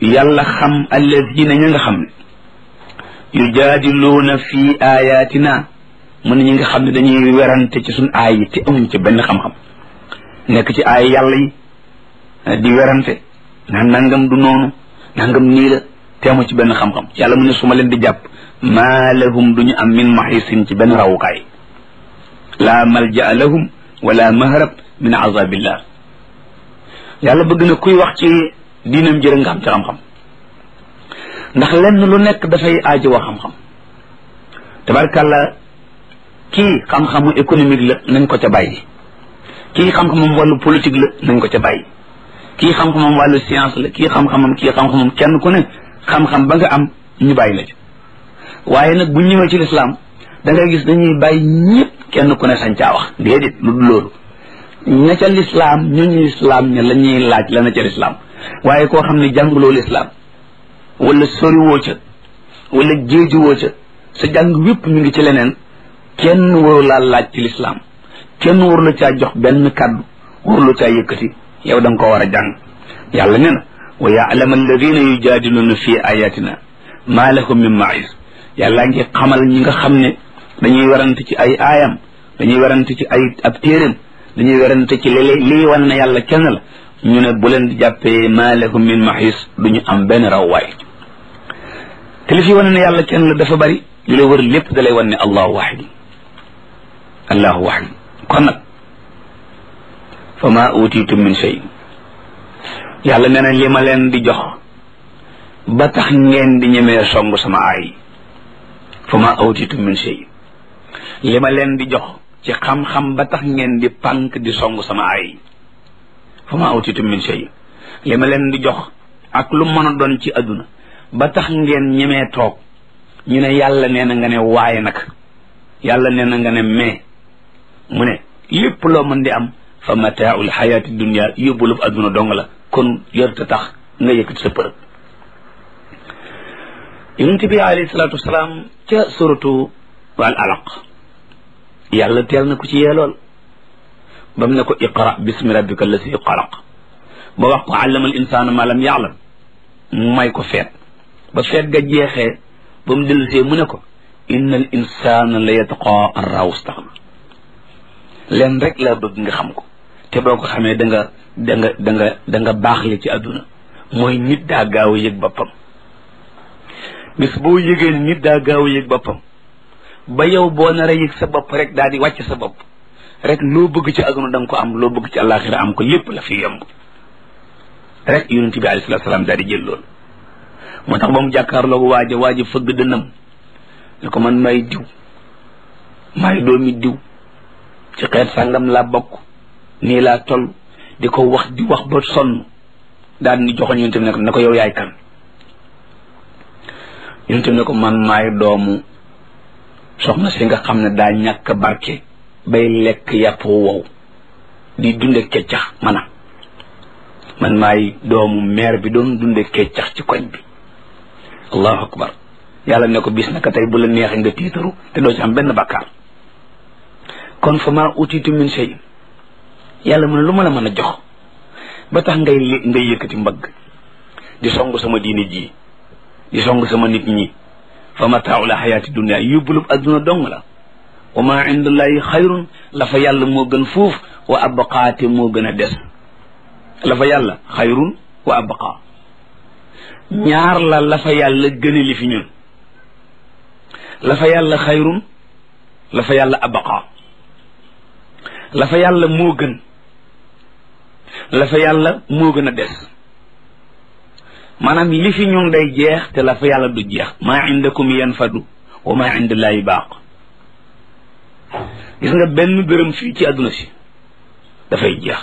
yàlla xam alladina ña nga xam ne yujaadiluuna fi ayatina mu ne ñi nga xam ne dañuy werante ci suñ aay yi te amuñ ci benn xam-xam nekk ci aay yàlla yi di werante naan nangam du noonu nangam nii la te amu ci benn xam-xam yàlla mu ne su ma leen di jàpp maa lahum duñu am min maxisin ci benn rawukaay laa malja lahum wala mahrab min azabillah yàlla bëgg na kuy wax ci diinam jërë nga xam ci xam-xam ndax lenn lu nekk dafay aaji wax xam-xam tabarkàlla kii xam-xamu économique la nañ ko ca bàyyi kii xam-xamam wàllu politique la nañ ko ca bàyyi kii xam-xamam wàllu science la kii xam-xamam kenn ku ne xam-xam ba nga am ñu bàyyi la ci waaye nag bu ñëwee ci lislaam da ngay gis dañuy bàyyi ñëpp kenn ku ne sañ caa wax déedéet lu dul loolu ña ca lislaam ñooñu lislaam ña la ñuy laaj la na ca lislaam waaye koo xam ne jànguloo lislaam wala soriwoo ca wala jéejuwoo ca sa jàng wépp mi ngi ci leneen kenn waru laa laaj ci lislaam kenn waru la caa jox benn kàddu waru la caa yëkkati yow da nga ko war a jàng yàlla nee na wa ya'lamu alladina yujaadiluuna fi ayatina maa lahum min ma'iz yàlla ngi xamal ñi nga xam ne dañuy werante ci ay aayam dañuy werante ci ay ab téeréem dañuy werante ci lii wan na yàlla kenn la ñu ne bu leen di jàppee maa lahum min ma'iz duñu am benn rawwaay te li fi wane ne yàlla kenn la dafa bari li la wër lépp da lay wan ne allahu wahid kon nag fa ma utitum min shay yàlla nee na li ma leen di jox ba tax ngeen di ñemee song sama aay fa ma utitum min shay li ma leen di jox ci xam-xam ba tax ngeen di pànk di song sama aay fa ma utitum min shay li ma leen di jox ak lu mën a doon ci adduna ba tax ngeen ñemee toog ñu ne yàlla nee na nga ne waaye nag yàlla nee na nga ne mais mu ne lépp loo mën di am fa mataaul xayaati dunia yóbbulub adduna dong la kon yorta tax nga yëkkati sa përëg yonent bi alayhi salaatu wasalaam ca suratu al alaq yàlla teel na ko ci yeelool ba mu ne ko iqra bismi rabbika allasi xalaq ba wax ko allama al insaana ma lam yaalam mu may ko feet ba feet ga jeexee ba mu dellusee mu ne ko inna al insana la yatqa an raahu staxna leen rek laa bëgg nga xam ko te boo ko xamee da nga baaxle ci àdduna mooy nit daa gaaw a yëg boppam bis boo yëgee nit daa gaaw a yëg boppam ba yow boo nar a yëg sa bopp rek daal di wàcc sa bopp rek loo bëgg ci àdduna da nga ko am loo bëgg ci àllaaxira am ko lépp la fi yomb rek yonent bi alayhi salaatu salaam daal di jël loolu moo tax ba mu jàkkaarloo waaja fëgg dënnam ne ko man may diw may doomi diw ci xeet sàngam laa bokk nii laa toll di ko wax di wax ba sonn daal di joxoon yonent bi ne ko yow yaay kan yonent bi ne ko man maay doomu soxna si nga xam ne daa ñàkk barke bay lekk yàpp wow di dunde keccax man maay doomu meer bi doon dunde keccax ci koñ bi allahu akbar yàlla ne ko bis naka tey bu la neexee nga tiitaru te doo ci am benn bakkaar kon fa ma utitu min shay yàlla mu ne lu ma la mën a jox ba tax ngay yëkkati mbagg di song sama diine ji di song sama nit ñi fa mataaul xayaati dunia yóbbulub adduna dong la wa ma indallahi xayrun la fa yàlla moo gën fuuf wa abqaate moo gën a des la fa yàlla xayrun wa abqa ñaar la fa yàlla gëne li fi ñun la fa yàlla xayrun la fa yàlla abqa la fa yàlla moo gën la fa yàlla moo gën a des maanaam li fi ñun day jeex te la fa yàlla du jeex maa indakum yanfadu wa maa indallaahi baaq gis nga benn dërëm fii ci àdduna si dafay jeex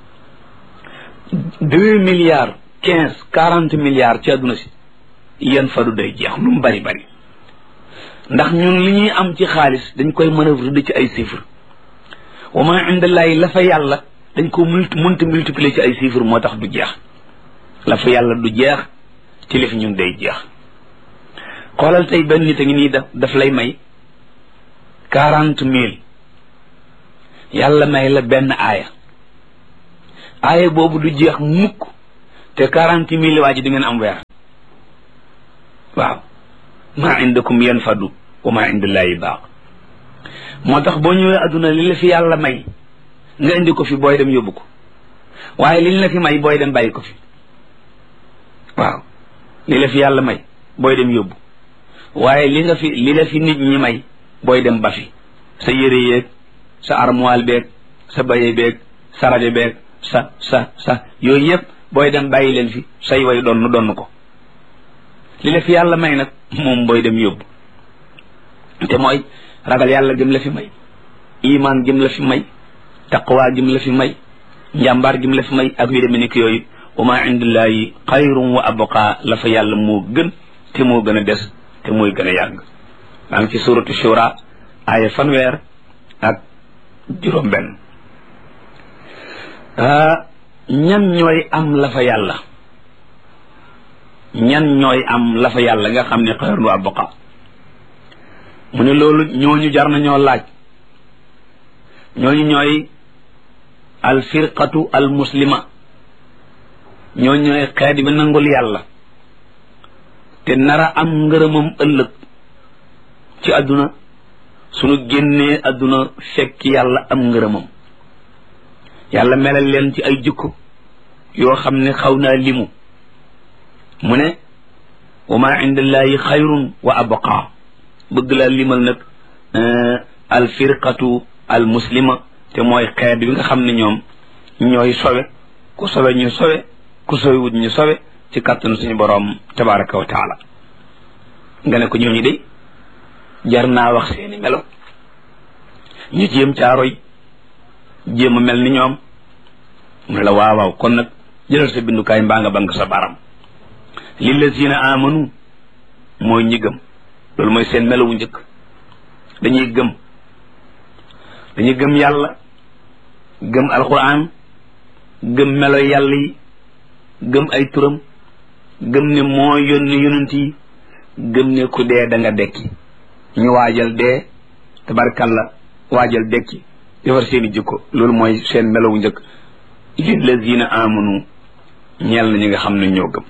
2 milliards 15 40 milliards ci àdduna si yanfadu day jeex lu mu bari ndax ñun li ñuy am ci xaalis dañ koy manœuvre di ci ay chiffres wa maa indallaahi la fa yàlla dañ ko mënta multiplier ci ay chiffres moo tax du jeex la fa yàlla du jeex ci li fi ñun day jeex xoolal tey benn nit a ngi nii daf lay may 40 000 yàlla may la benn aaya boobu du jeex mukk te 40 000 waa ji di ngeen am weer waaw maa indakum yanfadu wa maa indallahi baaq moo tax boo ñëwee adduna li la fi yàlla may nga indi ko fi booy dem yóbbu ko waaye li la fi may booy dem bàyyi ko fi waaw li la fi yàlla may booy dem yóbbu waaye li la fi nit ñi may booy dem ba fi sa yére yeeg sa armoire beeg sa baye beeg sa rajo beeg sa yooyu yëpp booy dem bàyyi leen fi say way donn ko li la fi yàlla may nag moom booy dem yóbbu te mooy ragal yàlla gëm la fi may iman gëm la fi may taqwa gëm la fi may njàmbaar gëm la fi may ak yu demee ni ki yooyu wa ma indillahi xayrun wa abqa la fa yàlla moo gën te moo gën a des te mooy gën a yàgg maa ngi ci suratu shura aaya 1 ak 5 ñan ñooy am la fa yàlla ñan ñooy am la fa yàlla nga xam ne xayrun wa abqa mu ne loolu ñooñu jar nañoo laaj ñooñu ñooy al firqatu al muslima ñooñu ñooy xeet bi nangul yàlla te nara am ngërëmam ëllëg ci àdduna sunu génnee àdduna fekk yàlla am ngërëmam yàlla melal leen ci ay jikko yoo xam ne xaw naa limu mu ne wa ma indallahi xayrun wa abqa bëgg laa limal nag al firqatu al muslima te mooy xeet bi nga xam ne ñoom ñooy sowe ku sowe ñu sowe ku sowe wut ñu sowe ci kàttanu suñu boroom tabaraka wa taala nga ne ko ñooñu de jar naa wax seeni melo ñu jéem caaroy jéem a mel ni ñoom mu ne la waaw kon nag jëlal sa bindukaay mbaa nga bank sa baram lillazina amanu mooy ñi gëm loolu mooy seen melo wu njëkk dañuy gëm yàlla gëm alquran gëm melo yàlla yi gëm ay turam gëm ne moo yónni yonent yi gëm ne ku dee da nga dekki ñu waajal dee tabarkalla waajal dekki defar seeni jikko loolu mooy seen melo wu njëkk lillazina amanu ñeel na ñi nga xam ne ñoo gëm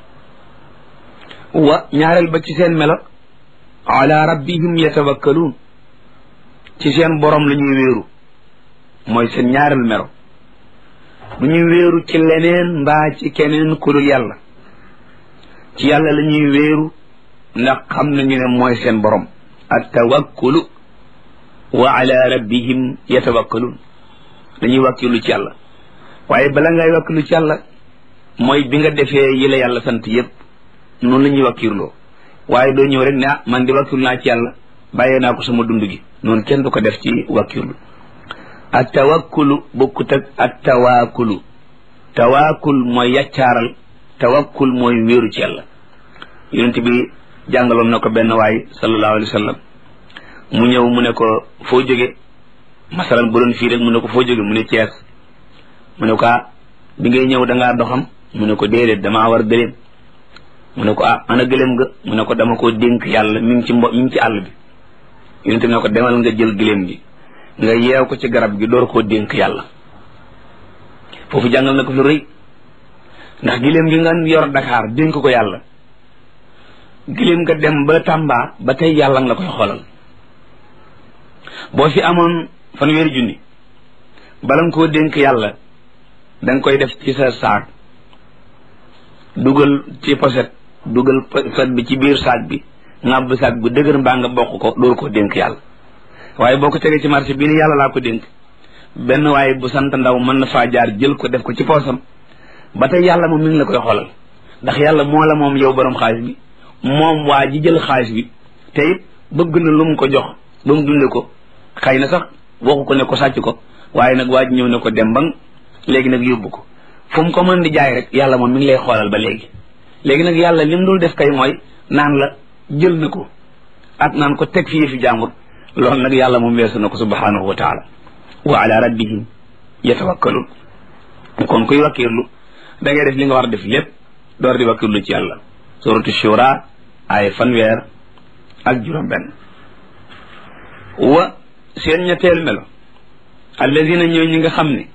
wa ñaareel ba ci seen melo ala rabbihim yatawakkaluun ci seen borom la ñuy wéeru mooy seen ñaareel melo du ñuy wéeru ci leneen mbaa ci keneen ku dul yàlla ci yàlla la ñuy wéeru ndax xam nañu ne mooy seen borom at tawakkulu wa ala rabbihim yatawakkaluun dañuy wàkkilu ci yàlla waaye bala ngay wàkkilu ci yàlla mooy bi nga defee yi la yàlla sant yépp noonu la ñuy wàkkirloo waaye doo ñëw rek ne man di wàkkirlu naa ci yàlla bàyyee naa ko sama dund gi noonu kenn du ko def ci wàkkirlu at tawakkulu bokkut ak at tawaakulu tawaakul mooy yaccaaral tawakkul mooy wéeru ci yàlla yonent bi jàngaloon na ko benn waay sallallahu alayhi wa sallam mu ñëw mu ne ko foo jóge masalan bu doon fii rek mu ne ko foo jóge mu ne Cees mu ne ko bi ngay ñëw da ngaa doxam mu ne ko déedéet damaa war gëléem mu ne ko ana gëléem nga mu ne ko dama koo dénk yàlla mi ngi ci àll bi yonent bi ne ko demal nga jël gëléem gi nga yeew ko ci garab gi door koo dénk yàlla foofu jàngal na ko fi rëy ndax gëléem gi nga yor Dakar dénk ko yàlla gëléem nga dem ba Tamba ba tey yàlla nga la koy xoolal boo fi amoon 1,000 junni bala nga koo dénk yàlla da nga koy def ci sa saak dugal ci poset dugal poset bi ci biir saak bi ngàbb saak bi dëgër mbaa nga bokk ko door koo dénk yàlla waaye boo ko tegee ci marché bii ni yàlla laa ko dénk benn waaye bu sant ndaw mën na faa jaar jël ko def ko ci poosam ba tey yàlla moom mi ngi la koy xoolal ndax yàlla moo la moom yow borom xaalis bi moom waa ji jël xaalis bi te it bëgg na lu mu ko jox ba mu dunde ko xëy na sax waxu ko ne ko sàcc ko waaye nag waa ji ñëw ne ko dem bang léegi nag yóbbu ko fu mu ko mën di jaay rek yàlla moom mi ngi lay xoolal ba léegi nag yàlla lim dul def kay mooy naan la jël na ko ak naan ko teg fi fi jàmbur loolu nag yàlla moom weesu na ko subhanahu wa taala wa ala rabbihim yatawakkalun kon kuy wakkirlu da ngay def li nga war a def lépp door di wakkirlu ci yàlla suratu shura ay 1 ak 5 wa seen ñetteel melo alladina ñooy ñi nga xam ne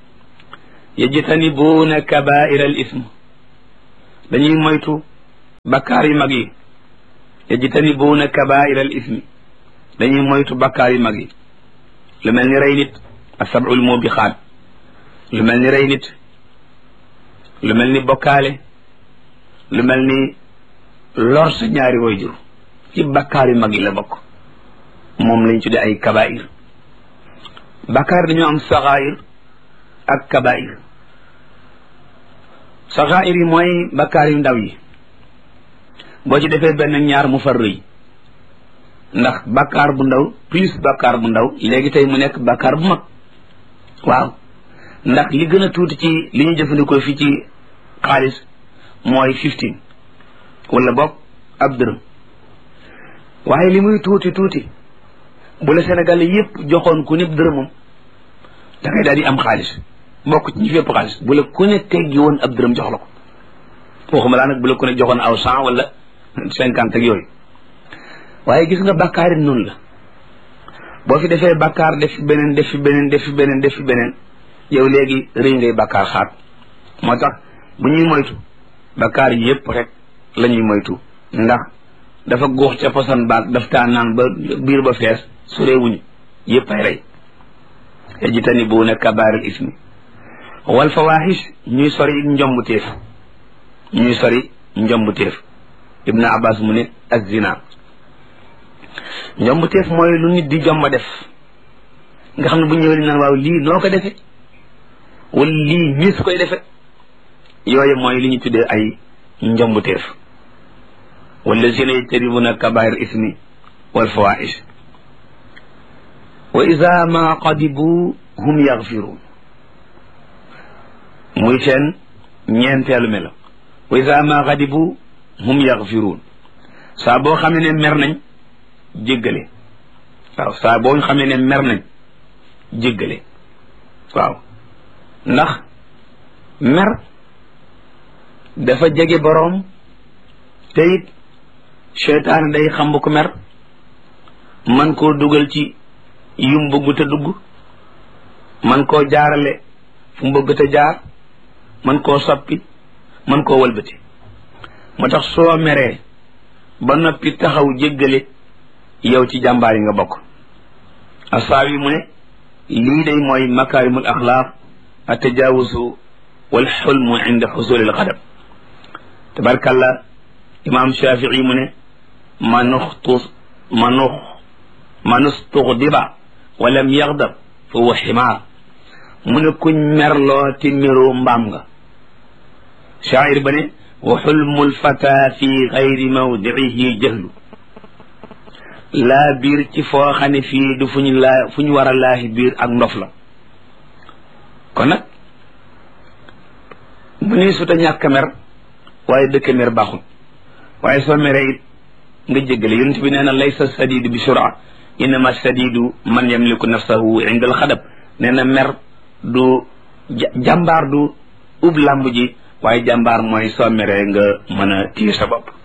yajtanibuuna kabaira al ism dañuy moytu bakkaar yu mag yi yajtanibuuna kabaa'ira al ismi dañuy moytu bakkaar yu mag yi lu mel ni rey nit as-sab'ul mubiqaat lu mel ni rey nit lu mel ni bokkaale lu mel ni lor sa ñaari waajur ci bakkaar yu mag yi la bokk moom lañ tuddee ay kabaa'ir bakkaar dañoo am saxaa'ir ak kabaa'ir saxaa'ir yi mooy bakkaar yu ndaw yi boo ci defee benn ñaar mu far rëy ndax bakkaar bu ndaw plus bakkaar bu ndaw léegi tey mu nekk bakkaar bu mag waaw ndax li gën a tuuti ci li ñu jëfandikoo fii ci xaalis mooy 15 wala boog ab dërëm waaye li muy tuuti tuuti bu la Sénégal yépp joxoon ku nekk dërëmam da ngay daal di am xaalis bokk ci ñu fépp xaalis bu la ku ne teggi woon ab dërëm jox la ko waxuma laa nag bu la ku ne joxoon aw 100 wala 50 ak yooyu waaye gis nga bàkkaar it noonu la boo fi defee bàkkaar def fi beneen def fi beneen def fi beneen def fi beneen yow léegi rëy ngay bàkkaar xaat moo tax bu ñuy moytu bàkkaar yépp rek la ñuy moytu ndax dafa góox ca posan baag daf taa naan ba biir ba fees su réewuñu yépp ay rey yajtanibuuna kabaa'iral ismi wal fawaahish ñuy sori njombuteef ñuy sori njombuteef Ibn Abbas mu ne az-zina njombuteef mooy lu nit di jomba def nga xam ne bu ñëwee naan waaw lii noo ko defe wala lii nii su koy defe yooyu mooy li ñu tuddee ay njombuteef wallazina yajtanibuna kabaa'ir ismi wal fawaahish wa iza ma qadibu hum yaghfirun muy seen ñeenteelu melo wa iza ma qadibu hum yaghfirun saa boo xam ne mer nañ jéggale waaw saa boo xam ne mer nañ jéggale waaw ndax mer dafa jege boroom te it seytaane day xam bu ko mer man koo dugal ci yum bëggu te dugg man koo jaarale fu mu bëgg te jaar man koo soppi man koo walbati moo tax soo meree ba noppi taxaw jéggale yow ci jàmbaar yi nga bokk asaawi mu ne lii day mooy makaarimul axlaaq at-tajaawuzu wal xulmu inda xusulil xadab tabarkalla imaam Shafii mu ne manustuxdiba walam yaxdab fa huwa ximaar mu ne kuñ merloo te meroo mbaam nga shaa'ir ba ne wa xulmul fata fi gayri mawdiihi jahlu laa biir ci foo xam ne fii du fu ñu war a laahi biir ak ndof la kon nag mu ne su ta ñàkk mer waaye dëkk mer baaxul waaye soo meree it nga jéggale yonent bi nee na laysa sadidu bi sura innama sadidu man yamliku nafsahu inda al xadab nee na mer du jàmbaar du ub làmb ji waaye jàmbaar mooy soo meree nga mën a téye sa bopp